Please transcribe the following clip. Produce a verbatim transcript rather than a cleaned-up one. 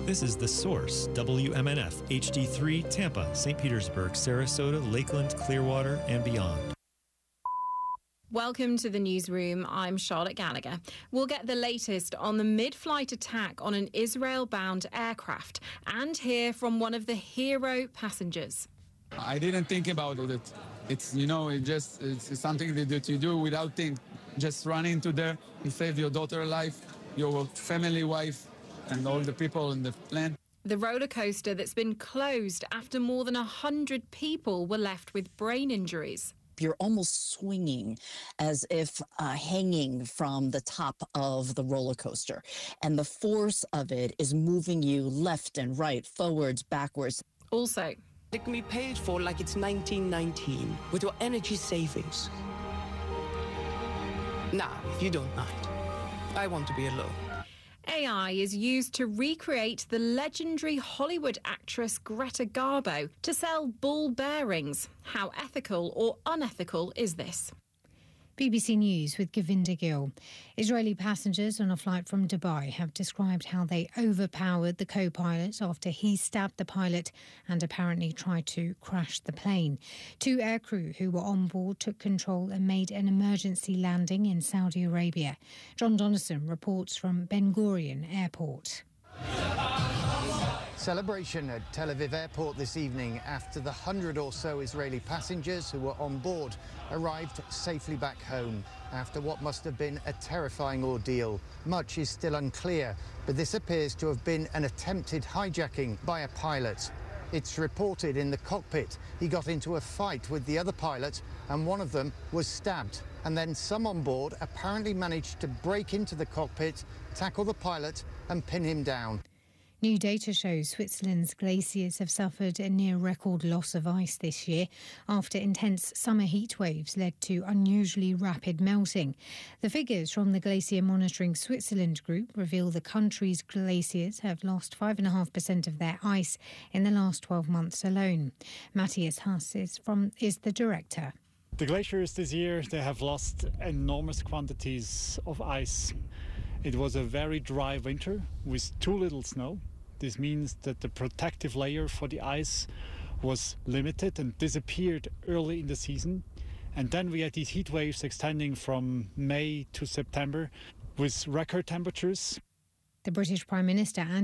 This is The Source, W M N F, H D three, Tampa, Saint Petersburg, Sarasota, Lakeland, Clearwater, and beyond. Welcome to the newsroom. I'm Charlotte Gallagher. We'll get the latest on the mid-flight attack on an Israel-bound aircraft and hear from one of the hero passengers. I didn't think about it. It's, you know, it just it's something that you do without think. Just run into there and save your daughter's life, your family, wife, and all the people in the plane. The roller coaster that's been closed after more than one hundred people were left with brain injuries. You're almost swinging as if uh, hanging from the top of the roller coaster. And the force of it is moving you left and right, forwards, backwards. Also, it can be paid for like it's nineteen nineteen with your energy savings. Nah, if you don't mind, I want to be alone. A I is used to recreate the legendary Hollywood actress Greta Garbo to sell ball bearings. How ethical or unethical is this? B B C News with Govinda Gill. Israeli passengers on a flight from Dubai have described how they overpowered the co-pilot after he stabbed the pilot and apparently tried to crash the plane. Two aircrew who were on board took control and made an emergency landing in Saudi Arabia. John Donnison reports from Ben Gurion Airport. Celebration at Tel Aviv Airport this evening after the hundred or so Israeli passengers who were on board arrived safely back home after what must have been a terrifying ordeal. Much is still unclear, but this appears to have been an attempted hijacking by a pilot. It's reported in the cockpit he got into a fight with the other pilot and one of them was stabbed. And then some on board apparently managed to break into the cockpit, tackle the pilot and pin him down. New data shows Switzerland's glaciers have suffered a near-record loss of ice this year after intense summer heat waves led to unusually rapid melting. The figures from the Glacier Monitoring Switzerland group reveal the country's glaciers have lost five point five percent of their ice in the last twelve months alone. Matthias Haas is, from, is the director. The glaciers this year, they have lost enormous quantities of ice. It was a very dry winter with too little snow. This means that the protective layer for the ice was limited and disappeared early in the season. And then we had these heat waves extending from May to September with record temperatures. The British Prime Minister